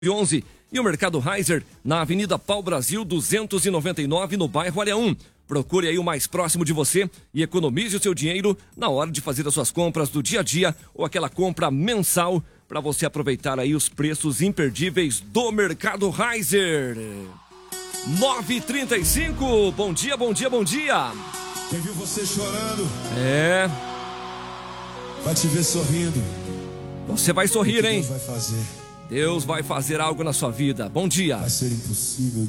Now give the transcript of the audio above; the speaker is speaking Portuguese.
11 e o Mercado Reiser na Avenida Pau Brasil 299 no bairro Área 1. Procure aí o mais próximo de você e economize o seu dinheiro na hora de fazer as suas compras do dia a dia ou aquela compra mensal para você aproveitar aí os preços imperdíveis do Mercado Reiser. 9h35, bom dia, bom dia, bom dia. Quem viu você chorando vai te ver sorrindo. Você vai sorrir, hein? Deus vai fazer. Deus vai fazer algo na sua vida. Bom dia. Vai ser impossível